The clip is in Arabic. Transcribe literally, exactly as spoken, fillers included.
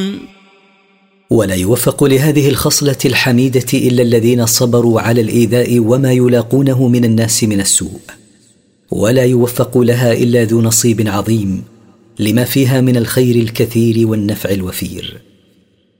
ولا يوفق لهذه الخصلة الحميدة إلا الذين صبروا على الإيذاء وما يلاقونه من الناس من السوء، ولا يوفق لها إلا ذو نصيب عظيم لما فيها من الخير الكثير والنفع الوفير.